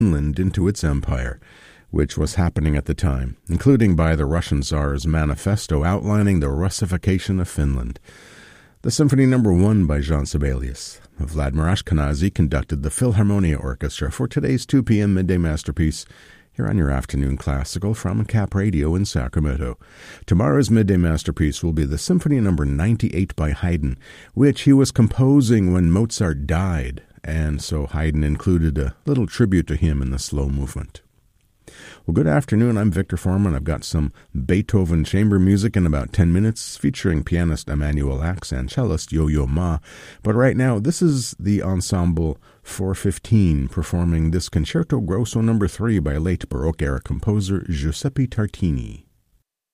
Finland into its empire, which was happening at the time, including by the Russian Tsar's manifesto outlining the Russification of Finland. The Symphony No. 1 by Jean Sibelius. Vladimir Ashkenazy conducted the Philharmonia Orchestra for today's 2 p.m. midday masterpiece here on your afternoon classical from Cap Radio in Sacramento. Tomorrow's midday masterpiece will be the Symphony No. 98 by Haydn, which he was composing when Mozart died, and so Haydn included a little tribute to him in the slow movement. Well, good afternoon. I'm Victor Foreman. I've got some Beethoven chamber music in about 10 minutes featuring pianist Emmanuel Ax and cellist Yo-Yo Ma. But right now, this is the Ensemble 415 performing this Concerto Grosso No. 3 by late Baroque-era composer Giuseppe Tartini.